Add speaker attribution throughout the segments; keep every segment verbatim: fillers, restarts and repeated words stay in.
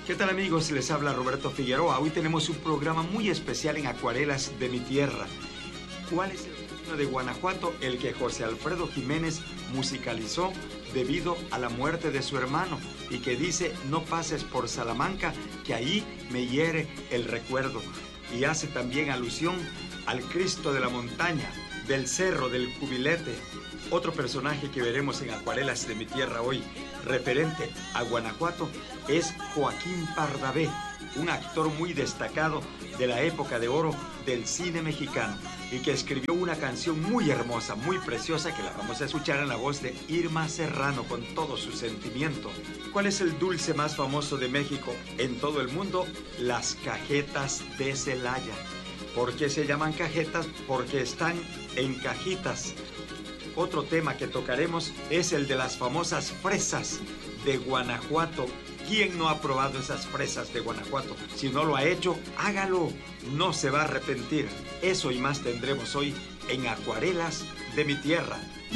Speaker 1: ¿Qué tal, amigos? Les habla Roberto Figueroa. Hoy tenemos un programa muy especial en Acuarelas de mi Tierra. ¿Cuál es el destino de Guanajuato? El que José Alfredo Jiménez musicalizó debido a la muerte de su hermano y que dice: no pases por Salamanca, que ahí me hiere el recuerdo. Y hace también alusión al Cristo de la montaña, del cerro, del cubilete. Otro personaje que veremos en Acuarelas de mi Tierra hoy, referente a Guanajuato, es Joaquín Pardavé, un actor muy destacado de la época de oro del cine mexicano y que escribió una canción muy hermosa, muy preciosa, que la vamos a escuchar en la voz de Irma Serrano con todo su sentimiento. ¿Cuál es el dulce más famoso de México en todo el mundo? Las cajetas de Celaya. ¿Por qué se llaman cajetas? Porque están en cajitas. Otro tema que tocaremos es el de las famosas fresas de Guanajuato. ¿Quién no ha probado esas fresas de Guanajuato? Si no lo ha hecho, hágalo. No se va a arrepentir. Eso y más tendremos hoy en Acuarelas de mi Tierra.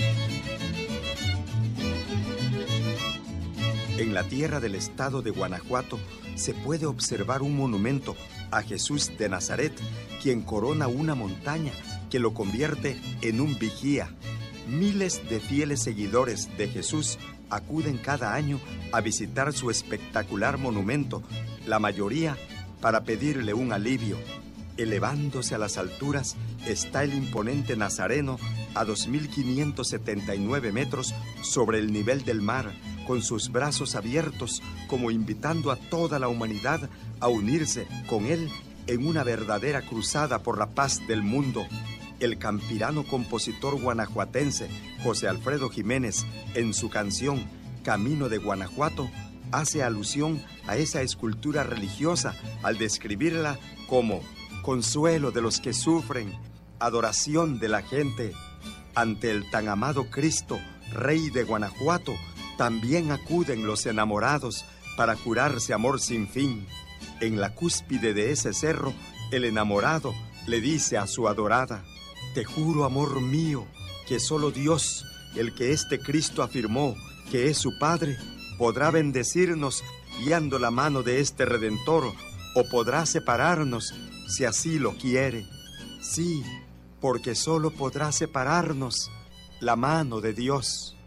Speaker 1: En la tierra del estado de Guanajuato se puede observar un monumento a Jesús de Nazaret, quien corona una montaña que lo convierte en un vigía. Miles de fieles seguidores de Jesús acuden cada año a visitar su espectacular monumento, la mayoría para pedirle un alivio. Elevándose a las alturas está el imponente Nazareno a dos mil quinientos setenta y nueve metros sobre el nivel del mar, con sus brazos abiertos como invitando a toda la humanidad a unirse con él en una verdadera cruzada por la paz del mundo. El campirano compositor guanajuatense José Alfredo Jiménez, en su canción Camino de Guanajuato, hace alusión a esa escultura religiosa al describirla como consuelo de los que sufren, adoración de la gente. Ante el tan amado Cristo, Rey de Guanajuato, también acuden los enamorados para curarse amor sin fin. En la cúspide de ese cerro, el enamorado le dice a su adorada: te juro, amor mío, que solo Dios, el que este Cristo afirmó que es su Padre, podrá bendecirnos guiando la mano de este Redentor, o podrá separarnos si así lo quiere. Sí, porque solo podrá separarnos la mano de Dios.